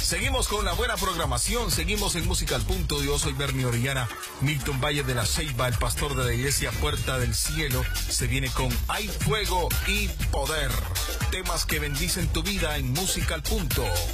Seguimos con la buena programación, seguimos en Música al Punto. Yo soy Bernie Orellana. Milton Valle de la Ceiba, el pastor de la iglesia Puerta del Cielo, se viene con Hay Fuego y Poder. Temas que bendicen tu vida en Música al Punto.